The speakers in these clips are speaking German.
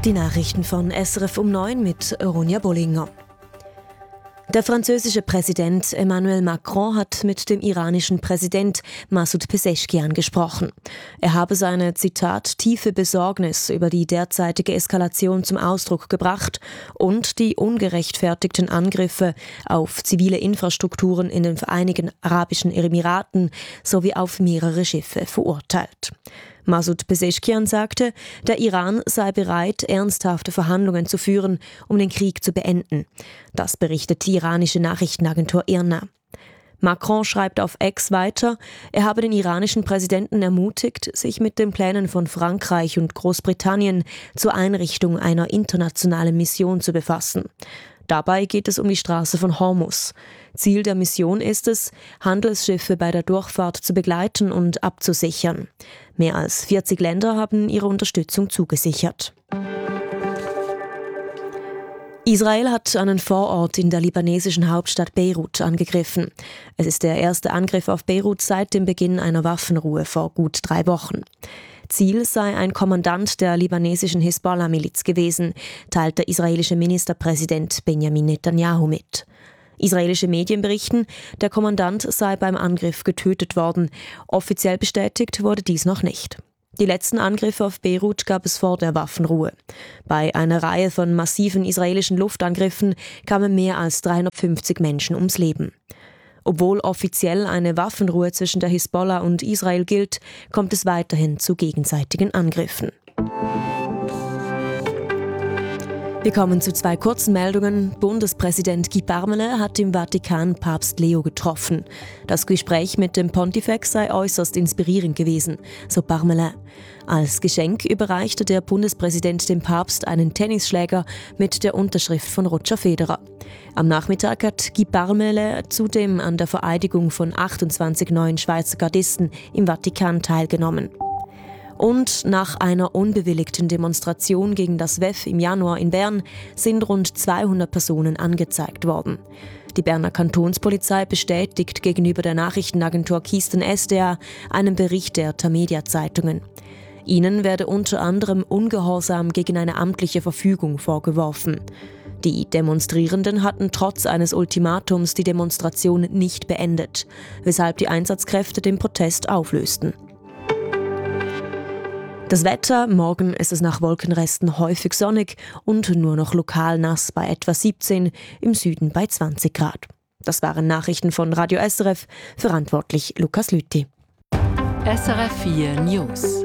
Die Nachrichten von SRF um 9 mit Ronja Bollinger. Der französische Präsident Emmanuel Macron hat mit dem iranischen Präsident Massoud Pezeshkian gesprochen. Er habe seine, Zitat, tiefe Besorgnis über die derzeitige Eskalation zum Ausdruck gebracht und die ungerechtfertigten Angriffe auf zivile Infrastrukturen in den Vereinigten Arabischen Emiraten sowie auf mehrere Schiffe verurteilt. Massoud Pezeshkian sagte, der Iran sei bereit, ernsthafte Verhandlungen zu führen, um den Krieg zu beenden. Das berichtet die iranische Nachrichtenagentur IRNA. Macron schreibt auf X weiter, er habe den iranischen Präsidenten ermutigt, sich mit den Plänen von Frankreich und Großbritannien zur Einrichtung einer internationalen Mission zu befassen. Dabei geht es um die Straße von Hormuz. Ziel der Mission ist es, Handelsschiffe bei der Durchfahrt zu begleiten und abzusichern. Mehr als 40 Länder haben ihre Unterstützung zugesichert. Israel hat einen Vorort in der libanesischen Hauptstadt Beirut angegriffen. Es ist der erste Angriff auf Beirut seit dem Beginn einer Waffenruhe vor gut 3 Wochen. Ziel sei ein Kommandant der libanesischen Hisbollah-Miliz gewesen, teilt der israelische Ministerpräsident Benjamin Netanyahu mit. Israelische Medien berichten, der Kommandant sei beim Angriff getötet worden. Offiziell bestätigt wurde dies noch nicht. Die letzten Angriffe auf Beirut gab es vor der Waffenruhe. Bei einer Reihe von massiven israelischen Luftangriffen kamen mehr als 350 Menschen ums Leben. Obwohl offiziell eine Waffenruhe zwischen der Hisbollah und Israel gilt, kommt es weiterhin zu gegenseitigen Angriffen. Wir kommen zu 2 kurzen Meldungen. Bundespräsident Guy Parmelin hat im Vatikan Papst Leo getroffen. Das Gespräch mit dem Pontifex sei äußerst inspirierend gewesen, so Parmelin. Als Geschenk überreichte der Bundespräsident dem Papst einen Tennisschläger mit der Unterschrift von Roger Federer. Am Nachmittag hat Guy Parmelin zudem an der Vereidigung von 28 neuen Schweizer Gardisten im Vatikan teilgenommen. Und nach einer unbewilligten Demonstration gegen das WEF im Januar in Bern sind rund 200 Personen angezeigt worden. Die Berner Kantonspolizei bestätigt gegenüber der Nachrichtenagentur Kisten SDA einen Bericht der Tamedia-Zeitungen. Ihnen werde unter anderem Ungehorsam gegen eine amtliche Verfügung vorgeworfen. Die Demonstrierenden hatten trotz eines Ultimatums die Demonstration nicht beendet, weshalb die Einsatzkräfte den Protest auflösten. Das Wetter, morgen ist es nach Wolkenresten häufig sonnig und nur noch lokal nass bei etwa 17, im Süden bei 20 Grad. Das waren Nachrichten von Radio SRF, verantwortlich Lukas Lüthi. SRF 4 News.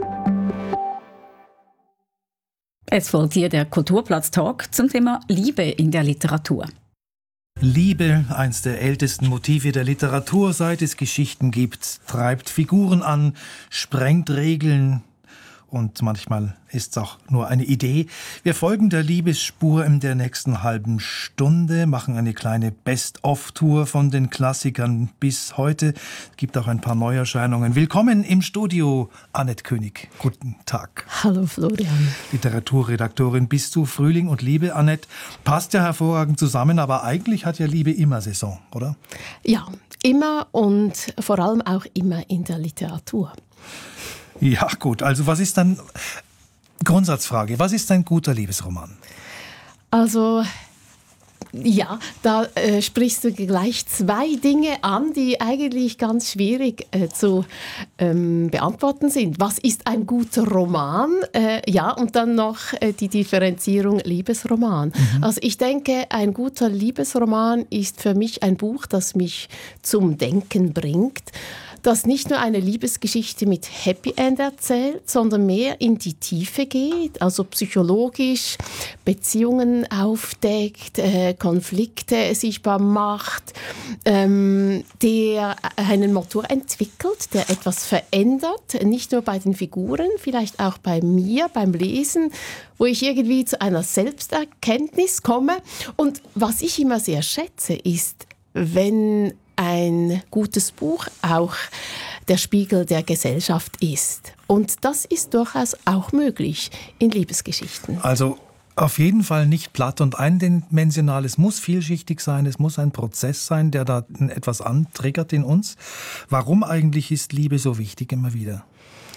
Es folgt hier der Kulturplatz-Talk zum Thema Liebe in der Literatur. Liebe, eins der ältesten Motive der Literatur, seit es Geschichten gibt, treibt Figuren an, sprengt Regeln, und manchmal ist es auch nur eine Idee. Wir folgen der Liebesspur in der nächsten halben Stunde, machen eine kleine Best-of-Tour von den Klassikern bis heute. Es gibt auch ein paar Neuerscheinungen. Willkommen im Studio, Annette König. Guten Tag. Hallo Florian. Literaturredaktorin bist du. Frühling und Liebe, Annette, passt ja hervorragend zusammen, aber eigentlich hat ja Liebe immer Saison, oder? Ja, immer und vor allem auch immer in der Literatur. Ja, gut. Also was ist dann, Grundsatzfrage, was ist ein guter Liebesroman? Also, ja, da sprichst du gleich 2 Dinge an, die eigentlich ganz schwierig zu beantworten sind. Was ist ein guter Roman? Ja, und dann noch die Differenzierung Liebesroman. Also ich denke, ein guter Liebesroman ist für mich ein Buch, das mich zum Denken bringt, das nicht nur eine Liebesgeschichte mit Happy End erzählt, sondern mehr in die Tiefe geht, also psychologisch Beziehungen aufdeckt, Konflikte sichtbar macht, der einen Motor entwickelt, der etwas verändert, nicht nur bei den Figuren, vielleicht auch bei mir, beim Lesen, wo ich irgendwie zu einer Selbsterkenntnis komme. Und was ich immer sehr schätze, ist, wenn ein gutes Buch auch der Spiegel der Gesellschaft ist. Und das ist durchaus auch möglich in Liebesgeschichten. Also auf jeden Fall nicht platt und eindimensional. Es muss vielschichtig sein, es muss ein Prozess sein, der da etwas antriggert in uns. Warum eigentlich ist Liebe so wichtig immer wieder?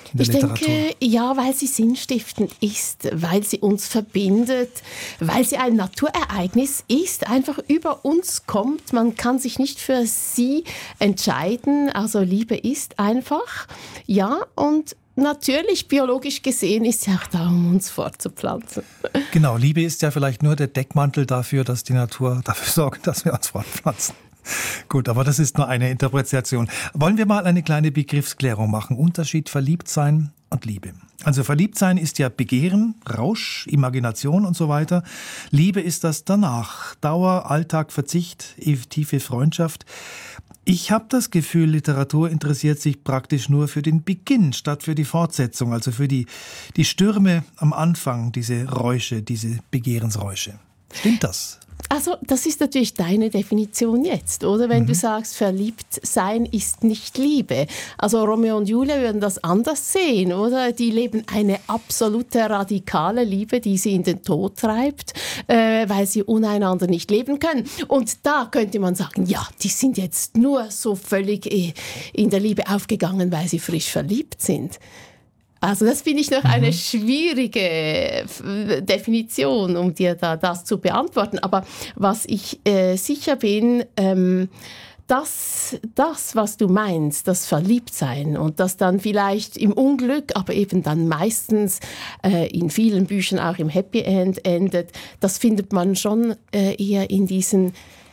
in der Literatur? Ich denke, ja, weil sie sinnstiftend ist, weil sie uns verbindet, weil sie ein Naturereignis ist, einfach über uns kommt. Man kann sich nicht für sie entscheiden. Also Liebe ist einfach. Ja, und natürlich, biologisch gesehen, ist sie auch da, um uns fortzupflanzen. Genau, Liebe ist ja vielleicht nur der Deckmantel dafür, dass die Natur dafür sorgt, dass wir uns fortpflanzen. Gut, aber das ist nur eine Interpretation. Wollen wir mal eine kleine Begriffsklärung machen? Unterschied Verliebtsein und Liebe. Also Verliebtsein ist ja Begehren, Rausch, Imagination und so weiter. Liebe ist das danach. Dauer, Alltag, Verzicht, tiefe Freundschaft. Ich habe das Gefühl, Literatur interessiert sich praktisch nur für den Beginn statt für die Fortsetzung, also für die Stürme am Anfang, diese Räusche, diese Begehrensräusche. Stimmt das? Also das ist natürlich deine Definition jetzt, oder? Wenn du sagst, verliebt sein ist nicht Liebe. Also Romeo und Julia würden das anders sehen, oder? Die leben eine absolute radikale Liebe, die sie in den Tod treibt, weil sie uneinander nicht leben können. Und da könnte man sagen, ja, die sind jetzt nur so völlig in der Liebe aufgegangen, weil sie frisch verliebt sind. Also das finde ich noch eine schwierige Definition, um dir da das zu beantworten. Aber was ich sicher bin, das, was du meinst, das Verliebtsein und das dann vielleicht im Unglück, aber eben dann meistens in vielen Büchern auch im Happy End endet, das findet man schon eher in diesen